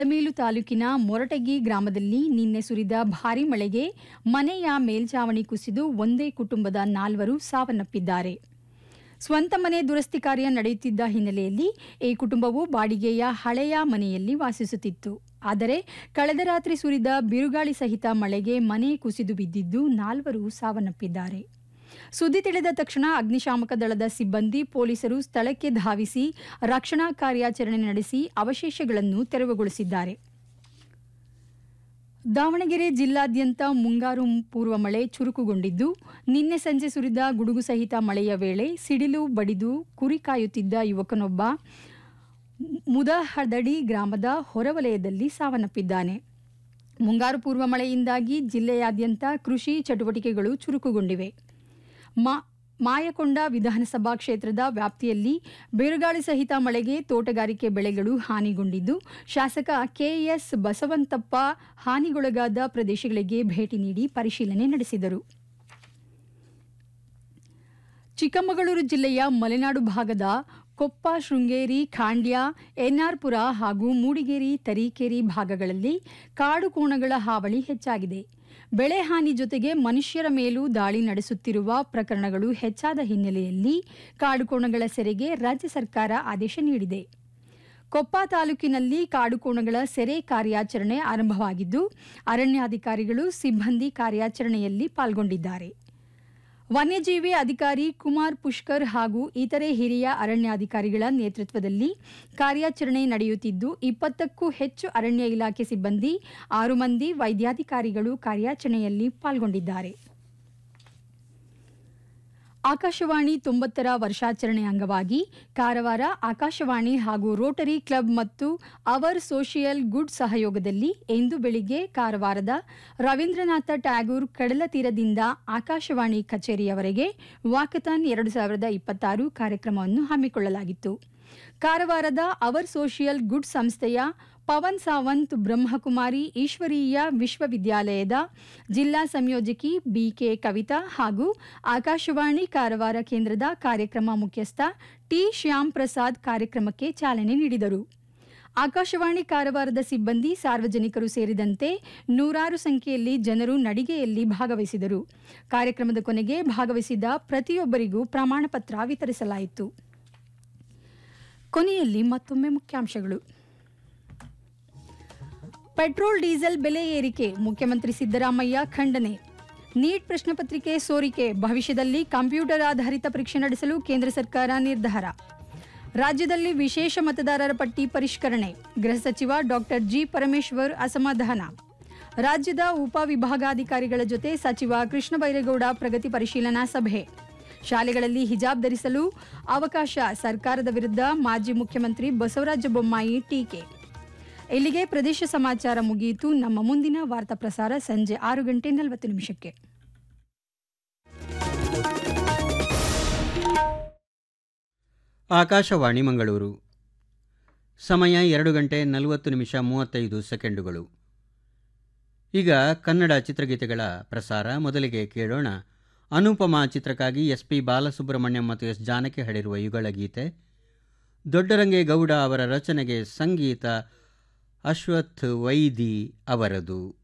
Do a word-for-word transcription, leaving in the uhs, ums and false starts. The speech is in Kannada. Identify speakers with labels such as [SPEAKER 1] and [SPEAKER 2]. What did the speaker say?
[SPEAKER 1] ಅಲಮೇಲು ತಾಲೂಕಿನ ಮೊರಟಗಿ ಗ್ರಾಮದಲ್ಲಿ ನಿನ್ನೆ ಸುರಿದ ಭಾರೀ ಮಳೆಗೆ ಮನೆಯ ಮೇಲ್ಛಾವಣಿ ಕುಸಿದು ಒಂದೇ ಕುಟುಂಬದ ನಾಲ್ವರು ಸಾವನ್ನಪ್ಪಿದ್ದಾರೆ. ಸ್ವಂತ ಮನೆ ದುರಸ್ತಿ ಕಾರ್ಯ ನಡೆಯುತ್ತಿದ್ದ ಹಿನ್ನೆಲೆಯಲ್ಲಿ ಈ ಕುಟುಂಬವು ಬಾಡಿಗೆಯ ಹಳೆಯ ಮನೆಯಲ್ಲಿ ವಾಸಿಸುತ್ತಿತ್ತು. ಆದರೆ ಕಳೆದ ರಾತ್ರಿ ಸುರಿದ ಬಿರುಗಾಳಿ ಸಹಿತ ಮಳೆಗೆ ಮನೆ ಕುಸಿದು ಬಿದ್ದಿದ್ದು ನಾಲ್ವರು ಸಾವನ್ನಪ್ಪಿದ್ದಾರೆ. ಸುದ್ದಿ ತಿಳಿದ ತಕ್ಷಣ ಅಗ್ನಿಶಾಮಕ ದಳದ ಸಿಬ್ಬಂದಿ, ಪೊಲೀಸರು ಸ್ಥಳಕ್ಕೆ ಧಾವಿಸಿ ರಕ್ಷಣಾ ಕಾರ್ಯಾಚರಣೆ ನಡೆಸಿ ಅವಶೇಷಗಳನ್ನು ತೆರವುಗೊಳಿಸಿದ್ದಾರೆ. ದಾವಣಗೆರೆ ಜಿಲ್ಲಾದ್ಯಂತ ಮುಂಗಾರು ಪೂರ್ವ ಮಳೆ ಚುರುಕುಗೊಂಡಿದ್ದು, ನಿನ್ನೆ ಸಂಜೆ ಸುರಿದ ಗುಡುಗು ಸಹಿತ ಮಳೆಯ ವೇಳೆ ಸಿಡಿಲು ಬಡಿದು ಕುರಿ ಕಾಯುತ್ತಿದ್ದ ಯುವಕನೊಬ್ಬ ಮುದಹದಡಿ ಗ್ರಾಮದ ಹೊರವಲಯದಲ್ಲಿ ಸಾವನ್ನಪ್ಪಿದ್ದಾನೆ. ಮುಂಗಾರು ಪೂರ್ವ ಮಳೆಯಿಂದಾಗಿ ಜಿಲ್ಲೆಯಾದ್ಯಂತ ಕೃಷಿ ಚಟುವಟಿಕೆಗಳು ಚುರುಕುಗೊಂಡಿವೆ. ಮಾ ಮಾಯಕೊಂಡ ವಿಧಾನಸಭಾ ಕ್ಷೇತ್ರದ ವ್ಯಾಪ್ತಿಯಲ್ಲಿ ಬಿರುಗಾಳಿ ಸಹಿತ ಮಳೆಗೆ ತೋಟಗಾರಿಕೆ ಬೆಳೆಗಳು ಹಾನಿಗೊಂಡಿದ್ದು, ಶಾಸಕ ಕೆಎಸ್ ಬಸವಂತಪ್ಪ ಹಾನಿಗೊಳಗಾದ ಪ್ರದೇಶಗಳಿಗೆ ಭೇಟಿ ನೀಡಿ ಪರಿಶೀಲನೆ ನಡೆಸಿದರು. ಚಿಕ್ಕಮಗಳೂರು ಜಿಲ್ಲೆಯ ಮಲೆನಾಡು ಭಾಗದ ಕೊಪ್ಪ, ಶೃಂಗೇರಿ, ಖಾಂಡ್ಯ, ಎನ್ಆರ್ಪುರ ಹಾಗೂ ಮೂಡಿಗೇರಿ, ತರೀಕೆರೆ ಭಾಗಗಳಲ್ಲಿ ಕಾಡು ಕೋಣಗಳ ಹಾವಳಿ ಹೆಚ್ಚಾಗಿದೆ. ಬೆಳೆ ಹಾನಿ ಜೊತೆಗೆ ಮನುಷ್ಯರ ಮೇಲೂ ದಾಳಿ ನಡೆಸುತ್ತಿರುವ ಪ್ರಕರಣಗಳು ಹೆಚ್ಚಾದ ಹಿನ್ನೆಲೆಯಲ್ಲಿ ಕಾಡುಕೋಣಗಳ ಸೆರೆಗೆ ರಾಜ್ಯ ಸರ್ಕಾರ ಆದೇಶ ನೀಡಿದೆ. ಕೊಪ್ಪ ತಾಲೂಕಿನಲ್ಲಿ ಕಾಡುಕೋಣಗಳ ಸೆರೆ ಕಾರ್ಯಾಚರಣೆ ಆರಂಭವಾಗಿದ್ದು, ಅರಣ್ಯಾಧಿಕಾರಿಗಳು, ಸಿಬ್ಬಂದಿ ಕಾರ್ಯಾಚರಣೆಯಲ್ಲಿ ಪಾಲ್ಗೊಂಡಿದ್ದಾರೆ. ವನ್ಯಜೀವಿ ಅಧಿಕಾರಿ ಕುಮಾರ್ ಪುಷ್ಕರ್ ಹಾಗೂ ಇತರೆ ಹಿರಿಯ ಅರಣ್ಯಾಧಿಕಾರಿಗಳ ನೇತೃತ್ವದಲ್ಲಿ ಕಾರ್ಯಾಚರಣೆ ನಡೆಯುತ್ತಿದ್ದು, ಇಪ್ಪತ್ತಕ್ಕೂ ಹೆಚ್ಚು ಅರಣ್ಯ ಇಲಾಖೆ ಸಿಬ್ಬಂದಿ, ಆರು ಮಂದಿ ವೈದ್ಯಾಧಿಕಾರಿಗಳು ಕಾರ್ಯಾಚರಣೆಯಲ್ಲಿ ಪಾಲ್ಗೊಂಡಿದ್ದಾರೆ. ಆಕಾಶವಾಣಿ ತೊಂಬತ್ತರ ವರ್ಷಾಚರಣೆ ಅಂಗವಾಗಿ ಕಾರವಾರ ಆಕಾಶವಾಣಿ ಹಾಗೂ ರೋಟರಿ ಕ್ಲಬ್ ಮತ್ತು ಅವರ್ ಸೋಷಿಯಲ್ ಗುಡ್ ಸಹಯೋಗದಲ್ಲಿ ಇಂದು ಬೆಳಿಗ್ಗೆ ಕಾರವಾರದ ರವೀಂದ್ರನಾಥ ಟ್ಯಾಗೂರ್ ಕಡಲ ತೀರದಿಂದ ಆಕಾಶವಾಣಿ ಕಚೇರಿಯವರೆಗೆ ವಾಕಥಾನ್ ಎರಡು ಸಾವಿರದ ಇಪ್ಪತ್ತಾರು ಕಾರ್ಯಕ್ರಮವನ್ನು ಹಮ್ಮಿಕೊಳ್ಳಲಾಗಿತ್ತು. ಕಾರವಾರದ ಅವರ್ ಸೋಷಿಯಲ್ ಗುಡ್ ಸಂಸ್ಥೆಯ ಪವನ್ ಸಾವಂತ್ ಬ್ರಹ್ಮಕುಮಾರಿ ಈಶ್ವರೀಯ ವಿಶ್ವವಿದ್ಯಾಲಯದ ಜಿಲ್ಲಾ ಸಂಯೋಜಕಿ ಬಿಕೆ ಕವಿತಾ ಹಾಗೂ ಆಕಾಶವಾಣಿ ಕಾರವಾರ ಕೇಂದ್ರದ ಕಾರ್ಯಕ್ರಮ ಮುಖ್ಯಸ್ಥ ಟಿ ಶ್ಯಾಮ್ ಪ್ರಸಾದ್ ಕಾರ್ಯಕ್ರಮಕ್ಕೆ ಚಾಲನೆ ನೀಡಿದರು. ಆಕಾಶವಾಣಿ ಕಾರವಾರದ ಸಿಬ್ಬಂದಿ, ಸಾರ್ವಜನಿಕರು ಸೇರಿದಂತೆ ನೂರಾರು ಸಂಖ್ಯೆಯಲ್ಲಿ ಜನರು ನಡಿಗೆಯಲ್ಲಿ ಭಾಗವಹಿಸಿದರು. ಕಾರ್ಯಕ್ರಮದ ಕೊನೆಗೆ ಭಾಗವಹಿಸಿದ ಪ್ರತಿಯೊಬ್ಬರಿಗೂ ಪ್ರಮಾಣ ಪತ್ರ ವಿತರಿಸಲಾಯಿತು. ಕೊನೆಯಲ್ಲಿ ಮತ್ತೊಮ್ಮೆ ಮುಖ್ಯಾಂಶಗಳು. ಪೆಟ್ರೋಲ್ ಡೀಸೆಲ್ ಬೆಲೆ ಏರಿಕೆ, ಮುಖ್ಯಮಂತ್ರಿ ಸಿದ್ದರಾಮಯ್ಯ ಖಂಡನೆ. ನೀಟ್ ಪ್ರಶ್ನೆ ಪತ್ರಿಕೆ ಸೋರಿಕೆ, ಭವಿಷ್ಯದಲ್ಲಿ ಕಂಪ್ಯೂಟರ್ ಆಧಾರಿತ ಪರೀಕ್ಷೆ ನಡೆಸಲು ಕೇಂದ್ರ ಸರ್ಕಾರ ನಿರ್ಧಾರ. ರಾಜ್ಯದಲ್ಲಿ ವಿಶೇಷ ಮತದಾರರ ಪಟ್ಟಿ ಪರಿಷ್ಕರಣೆ, ಗೃಹ ಸಚಿವ ಡಾಕ್ಟರ್ ಜಿ ಪರಮೇಶ್ವರ್ ಅಸಮಾಧಾನ. ರಾಜ್ಯದ ಉಪವಿಭಾಗಾಧಿಕಾರಿಗಳ ಜೊತೆ ಸಚಿವ ಕೃಷ್ಣ ಬೈರೇಗೌಡ ಪ್ರಗತಿ ಪರಿಶೀಲನಾ ಸಭೆ. ಶಾಲೆಗಳಲ್ಲಿ ಹಿಜಾಬ್ ಧರಿಸಲು ಅವಕಾಶ, ಸರ್ಕಾರದ ವಿರುದ್ಧ ಮಾಜಿ ಮುಖ್ಯಮಂತ್ರಿ ಬಸವರಾಜ ಬೊಮ್ಮಾಯಿ ಟೀಕೆ. ಇಲ್ಲಿಗೆ ಪ್ರದೇಶ ಸಮಾಚಾರ ಮುಗಿಯಿತು. ನಮ್ಮ ಮುಂದಿನ ವಾರ್ತಾ ಪ್ರಸಾರ ಸಂಜೆ ಆರು ಗಂಟೆ ನಲವತ್ತು ನಿಮಿಷಕ್ಕೆ.
[SPEAKER 2] ಆಕಾಶವಾಣಿ ಮಂಗಳೂರು. ಸಮಯ ಎರಡು ಗಂಟೆ ನಲವತ್ತು ನಿಮಿಷ ಮೂವತ್ತೈದು ಸೆಕೆಂಡುಗಳು. ಈಗ ಕನ್ನಡ ಚಿತ್ರಗೀತೆಗಳ ಪ್ರಸಾರ. ಮೊದಲಿಗೆ ಕೇಳೋಣ ಅನುಪಮಾ ಚಿತ್ರಕ್ಕಾಗಿ ಎಸ್ ಪಿ ಬಾಲಸುಬ್ರಹ್ಮಣ್ಯಂ ಮತ್ತು ಎಸ್ ಜಾನಕಿ ಹಾಡಿರುವ ಯುಗಳ ಗೀತೆ. ದೊಡ್ಡರಂಗೇಗೌಡ ಅವರ ರಚನೆಗೆ ಸಂಗೀತ ಅಶ್ವಥ್ ವೈದಿ ಅವರದು.